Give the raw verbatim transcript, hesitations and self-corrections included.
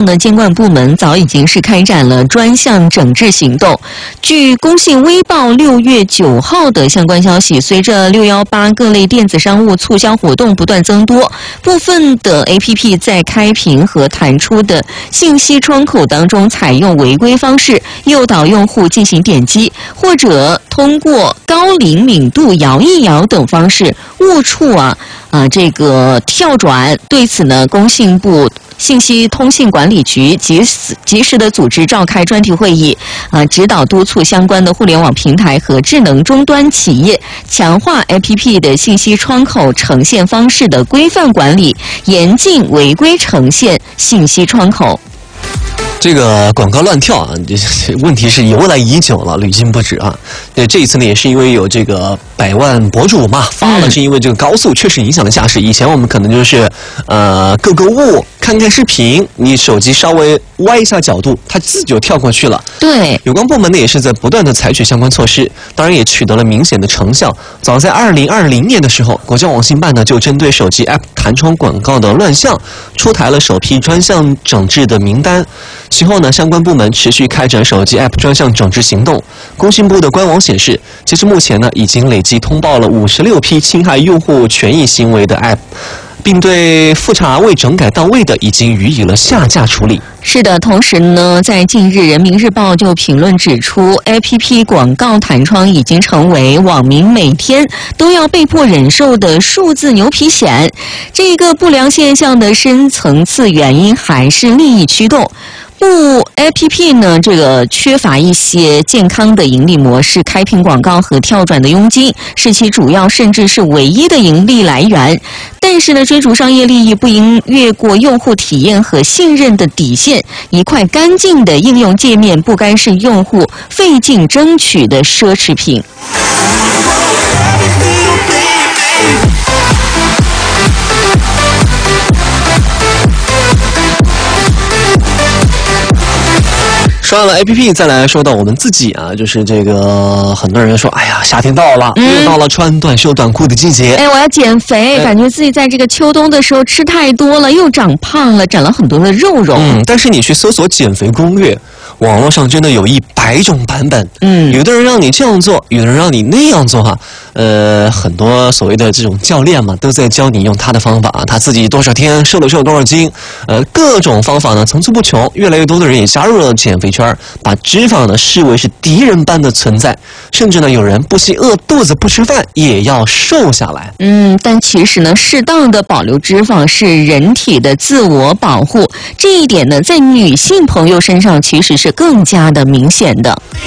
呢，监管部门早已经是开展了专项整治行动。据工信微报六月九号的相关消息，随着六一八各类电子商务促销活动不断增多，部分的 A P P 在开屏和弹出的信息窗口当中采用违规方式诱导用户进行点击，或者通过高灵敏度摇一摇等方式误触啊啊这个跳转。对此呢，工信部信息通信管理局及时及时的组织召开专题会议，啊，指导督促相关的互联网平台和智能终端企业强化 A P P 的信息窗口呈现方式的规范管理，严禁违规呈现信息窗口。 这个广告乱跳啊，这问题是由来已久了，屡禁不止啊。对，这一次呢，也是因为有这个百万博主嘛发了，是因为这个高速确实影响了驾驶。以前我们可能就是呃购购物、看看视频，你手机稍微歪一下角度，它自己就跳过去了。 对， 有关部门呢也是在不断的采取相关措施，当然也取得了明显的成效。早在二零二零年的时候，国家网信办呢就针对手机 App 弹窗广告的乱象，出台了首批专项整治的名单。其后呢，相关部门持续开展手机 App 专项整治行动。工信部的官网显示，截至目前呢，已经累计通报了五十六批侵害用户权益行为的 App， 并对复查未整改到位的，已经予以了下架处理。 是的，同时呢，在近日，人民日报就评论指出 ，A P P 广告弹窗已经成为网民每天都要被迫忍受的数字牛皮癣。这个不良现象的深层次原因还是利益驱动。部 A P P 呢，这个缺乏一些健康的盈利模式，开屏广告和跳转的佣金是其主要甚至是唯一的盈利来源。但是呢，追逐商业利益不应越过用户体验和信任的底线。一块干净的应用界面不该是用户费劲争取的奢侈品。 说完了 A P P， 再来说到我们自己啊，就是这个很多人说，哎呀，夏天到了，嗯、又到了穿短袖短裤的季节。 哎，我要减肥，感觉自己在这个秋冬的时候吃太多了，又长胖了，长了很多的肉肉。 嗯，但是你去搜索减肥攻略，网络上真的有一百种版本。嗯，有的人让你这样做，有的人让你那样做哈。呃，很多所谓的这种教练嘛，都在教你用他的方法啊，他自己多少天瘦了瘦了多少斤，呃，各种方法呢层出不穷。越来越多的人也加入了减肥圈，把脂肪呢视为是敌人般的存在，甚至呢有人不惜饿肚子不吃饭也要瘦下来。 嗯，但其实呢，适当的保留脂肪是人体的自我保护，这一点呢，在女性朋友身上其实是更加的明显的。